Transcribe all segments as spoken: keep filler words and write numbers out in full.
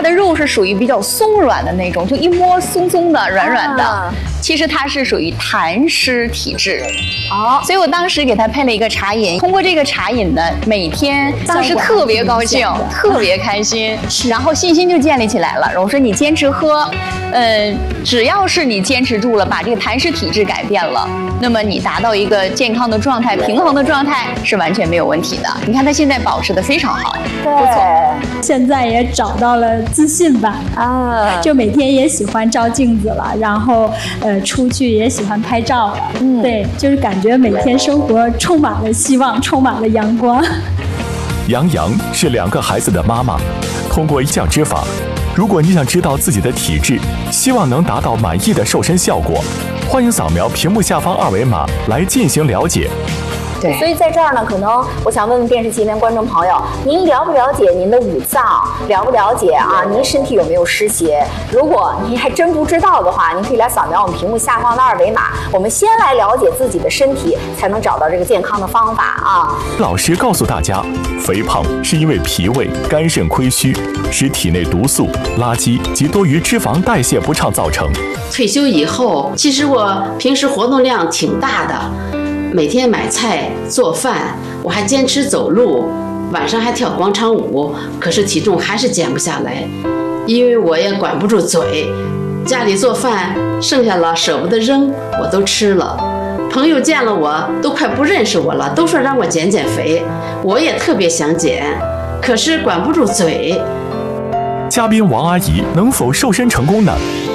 它的肉是属于比较松软的那种，就一摸松松的、软软的。啊、其实它是属于痰湿体质。哦，所以我当时给他配了一个茶饮，通过这个茶饮呢，每天当时特别高兴，特别开心，然后信心就建立起来了。我说你坚持喝，呃，只要是你坚持住了，把这个痰湿体质改变了，那么你达到一个健康的状态、平衡的状态是完全没有问题的。你看他现在保持得非常好，不错。 现在也找到了自信吧，啊，就每天也喜欢照镜子了，然后呃出去也喜欢拍照了，嗯，对，就是感觉每天生活充满了希望，充满了阳光。 杨洋是两个孩子的妈妈，通过降脂法，如果你想知道自己的体质，希望能达到满意的瘦身效果，欢迎扫描屏幕下方二维码来进行了解。 对，所以在这儿呢，可能我想问问电视前面观众朋友，您了不了解您的五脏？了不了解啊？您身体有没有湿邪？如果您还真不知道的话，您可以来扫描我们屏幕下方的二维码。我们先来了解自己的身体，才能找到这个健康的方法啊。 老师告诉大家，肥胖是因为脾胃、肝肾亏虚，使体内毒素、垃圾及多余脂肪代谢不畅造成。 退休以后，其实我平时活动量挺大的。每天买菜做饭，我还坚持走路，晚上还跳广场舞，可是体重还是减不下来，因为我也管不住嘴，家里做饭剩下了舍不得扔，我都吃了。朋友见了我都快不认识我了，都说让我减减肥，我也特别想减，可是管不住嘴。 嘉宾王阿姨能否瘦身成功呢？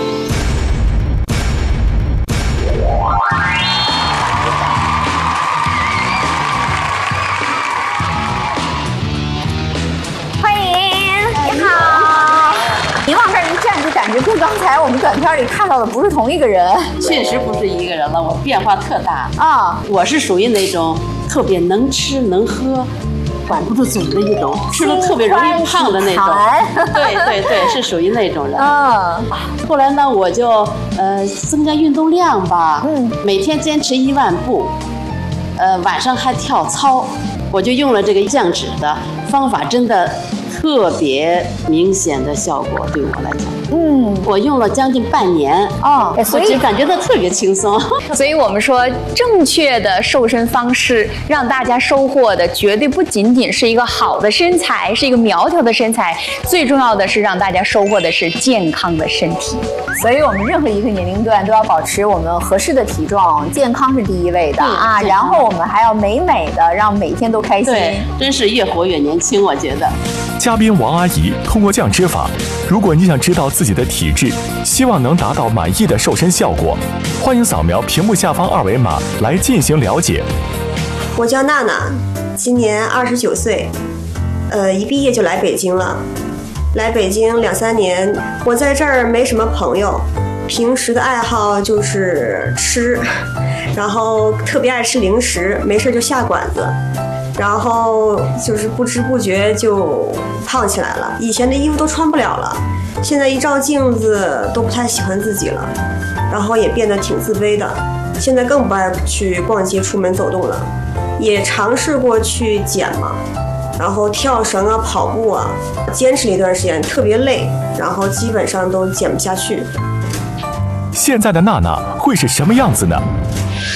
跟刚才我们短片里看到的不是同一个人， 确实不是一个人了，我变化特大啊！我是属于那种特别能吃能喝，管不住嘴的一种，吃的特别容易胖的那种。对对对，是属于那种人。嗯。后来呢，我就呃增加运动量吧，嗯，每天坚持一万步，呃晚上还跳操，我就用了这个降脂的方法，真的特别明显的效果，对我来讲。嗯，我用了将近半年哦，所以感觉到特别轻松。 所以我们说，正确的瘦身方式，让大家收获的绝对不仅仅是一个好的身材，是一个苗条的身材，最重要的是让大家收获的是健康的身体。 所以我们任何一个年龄段都要保持我们合适的体重，健康是第一位的啊。然后我们还要美美的，让每天都开心。 对，真是越活越年轻，我觉得。 嘉宾王阿姨通过降脂法，如果你想知道自己的体质，希望能达到满意的瘦身效果，欢迎扫描屏幕下方二维码来进行了解。 我叫娜娜，今年二十九岁，呃，一毕业就来北京了。来北京两三年，我在这儿没什么朋友，平时的爱好就是吃，然后特别爱吃零食，没事就下馆子。然后就是不知不觉就胖起来了，以前的衣服都穿不了了，现在一照镜子都不太喜欢自己了，然后也变得挺自卑的，现在更不爱去逛街出门走动了，也尝试过去减嘛，然后跳绳啊跑步啊，坚持了一段时间特别累，然后基本上都减不下去。 现在的娜娜会是什么样子呢？